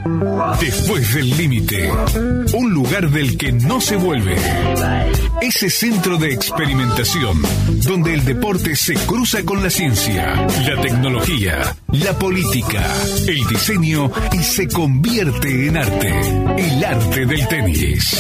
Después del límite, un lugar del que no se vuelve. Ese centro de experimentación donde el deporte se cruza con la ciencia, la tecnología, la política, el diseño y se convierte en arte. El arte del tenis.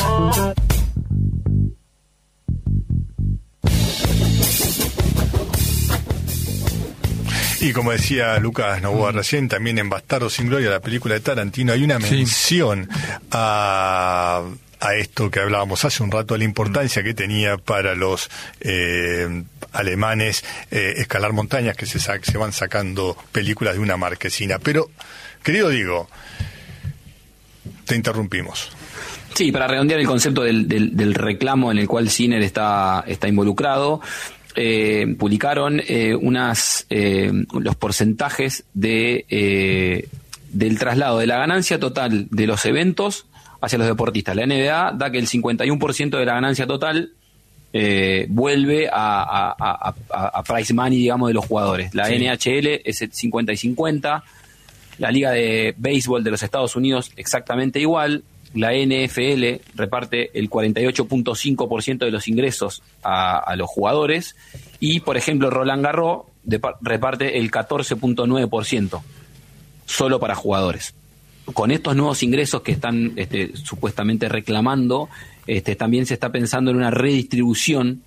Y como decía Lucas Novoa recién, también en Bastardos sin Gloria, la película de Tarantino, hay una mención a esto que hablábamos hace un rato, a la importancia que tenía para los alemanes escalar montañas, que se van sacando películas de una marquesina. Pero, querido Diego, te interrumpimos. Sí, para redondear el concepto del reclamo en el cual Sinner está involucrado, publicaron los porcentajes del traslado de la ganancia total de los eventos hacia los deportistas. La NBA da que el 51% de la ganancia total vuelve a prize money, digamos, de los jugadores. La NHL es el 50 y 50. La Liga de Béisbol de los Estados Unidos exactamente igual. La NFL reparte el 48.5% de los ingresos a los jugadores y, por ejemplo, Roland Garros reparte el 14.9% solo para jugadores. Con estos nuevos ingresos que están supuestamente reclamando, también se está pensando en una redistribución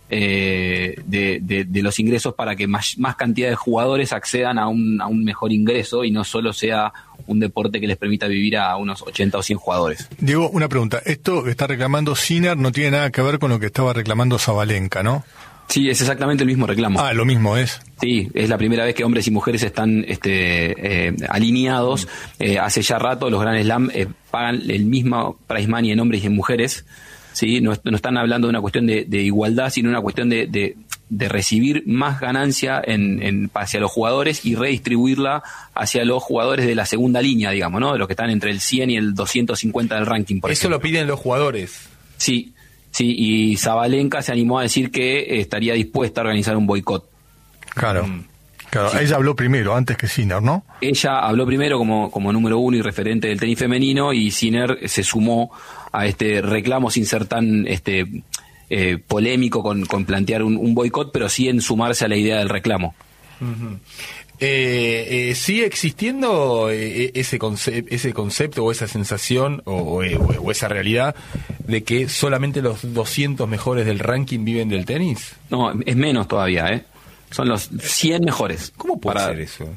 de los ingresos para que más cantidad de jugadores accedan a un mejor ingreso y no solo sea un deporte que les permita vivir a unos 80 o 100 jugadores. Diego, una pregunta. Esto que está reclamando Sinner no tiene nada que ver con lo que estaba reclamando Sabalenka, ¿no? Sí, es exactamente el mismo reclamo. Ah, lo mismo es. Sí, es la primera vez que hombres y mujeres están alineados. Hace ya rato los Grand Slam pagan el mismo prize money en hombres y en mujeres. Sí, no están hablando de una cuestión de igualdad, sino una cuestión de recibir más ganancia hacia los jugadores y redistribuirla hacia los jugadores de la segunda línea, digamos, ¿no? De los que están entre el 100 y el 250 del ranking, por ejemplo. Eso lo piden los jugadores. Sí, y Sabalenka se animó a decir que estaría dispuesta a organizar un boicot. Claro. Sí. Ella habló primero, antes que Sinner, ¿no? Ella habló primero como número uno y referente del tenis femenino, y Sinner se sumó a este reclamo sin ser tan polémico con plantear un boicot, pero sí en sumarse a la idea del reclamo. Uh-huh. ¿Sigue existiendo ese concepto o esa sensación o esa realidad de que solamente los 200 mejores del ranking viven del tenis? No, es menos todavía, son los 100 mejores. ¿Cómo puede ser eso?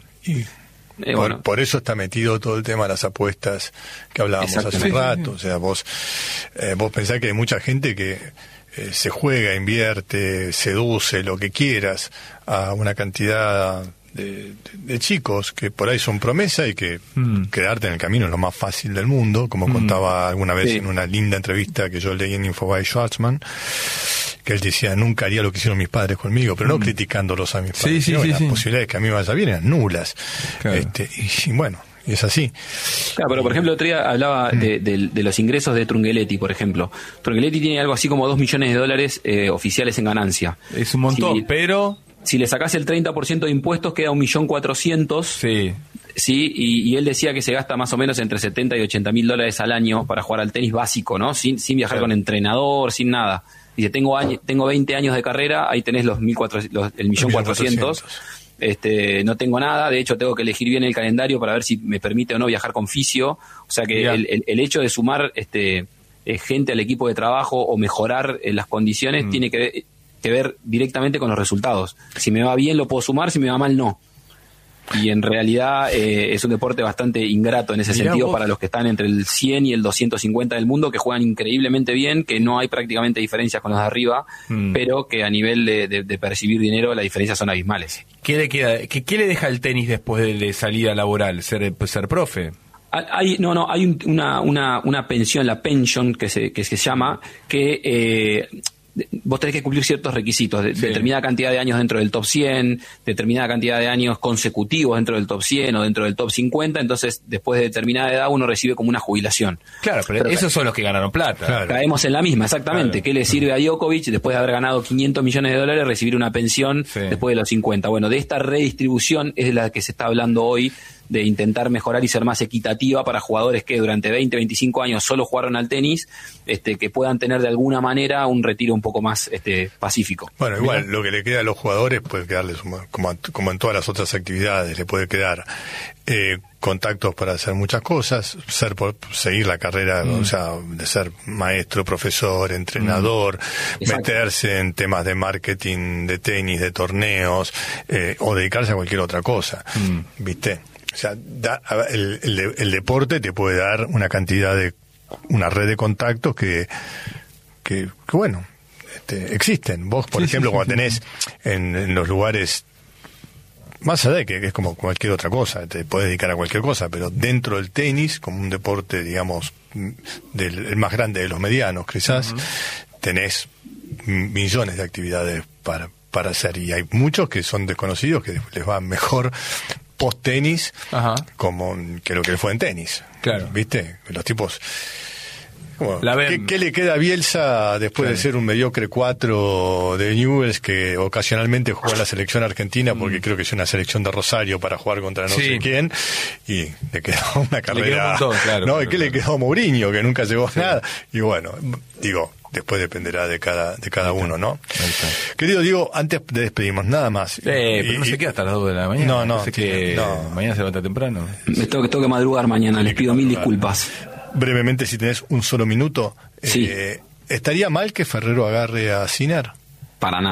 Por eso está metido todo el tema de las apuestas que hablábamos hace un rato. O sea, vos pensás que hay mucha gente que se juega, invierte, seduce, lo que quieras, a una cantidad de chicos que por ahí son promesa y que quedarte en el camino es lo más fácil del mundo, como contaba alguna vez en una linda entrevista que yo leí en Infobae Schwartzman, que él decía: nunca haría lo que hicieron mis padres conmigo, pero no criticándolos a mis padres, las posibilidades que a mí me vaya bien eran nulas. Claro. Y bueno, y es así. Claro, pero por ejemplo, el otro día hablaba de los ingresos de Trungelliti, por ejemplo. Trungelliti tiene algo así como $2 millones oficiales en ganancia. Es un montón, pero si le sacás el 30% de impuestos, queda $1.400.000. Sí. Sí, y él decía que se gasta más o menos entre $70 y $80.000 al año para jugar al tenis básico, ¿no? Sin viajar con entrenador, sin nada. Dice, tengo 20 años de carrera, ahí tenés el 1.400.000. No tengo nada, de hecho tengo que elegir bien el calendario para ver si me permite o no viajar con fisio. O sea que el hecho de sumar gente al equipo de trabajo o mejorar las condiciones tiene que ver directamente con los resultados. Si me va bien lo puedo sumar, si me va mal no. Y en realidad es un deporte bastante ingrato en ese sentido para los que están entre el 100 y el 250 del mundo, que juegan increíblemente bien, que no hay prácticamente diferencias con los de arriba, pero que a nivel de percibir dinero las diferencias son abismales. ¿Qué le deja el tenis después de salida laboral? ¿Ser profe? Hay una pensión, la pension que se llama, que vos tenés que cumplir ciertos requisitos, determinada cantidad de años dentro del top 100, determinada cantidad de años consecutivos dentro del top 100 o dentro del top 50, entonces después de determinada edad uno recibe como una jubilación. Claro, pero esos son los que ganaron plata. Claro. Caemos en la misma, exactamente. Claro. ¿Qué le sirve a Djokovic, después de haber ganado $500 millones, recibir una pensión después de los 50? Bueno, de esta redistribución es de la que se está hablando hoy de intentar mejorar y ser más equitativa para jugadores que durante 20, 25 años solo jugaron al tenis, que puedan tener de alguna manera un retiro un poco más pacífico. Bueno, igual lo que le queda a los jugadores puede quedarles, como en todas las otras actividades, le puede quedar contactos para hacer muchas cosas, seguir la carrera, o sea, de ser maestro, profesor, entrenador, meterse en temas de marketing, de tenis, de torneos, o dedicarse a cualquier otra cosa, ¿viste? O sea, el deporte te puede dar una red de contactos que bueno, existen. Vos, por ejemplo, cuando tenés en los lugares, más allá de que es como cualquier otra cosa, te puedes dedicar a cualquier cosa, pero dentro del tenis, como un deporte, digamos, el más grande de los medianos, quizás, tenés millones de actividades para hacer, y hay muchos que son desconocidos que les va mejor post-tenis que lo que fue en tenis. Claro. ¿Viste? Los tipos... ¿Qué le queda a Bielsa después de ser un mediocre 4 de Newell's que ocasionalmente jugó en la selección argentina porque creo que es una selección de Rosario para jugar contra no sé quién, y le quedó una carrera... ¿Y qué le quedó a Mourinho, que nunca llegó a nada? Y bueno, digo, después dependerá de cada uno, ¿no? Querido Diego, antes de despedirnos, nada más. Pero no se queda hasta las 2 de la mañana. No. Mañana se levanta temprano. Me tengo que madrugar mañana, les pido mil disculpas. Brevemente, si tenés un solo minuto, ¿estaría mal que Ferrero agarre a Sinner? Para nada.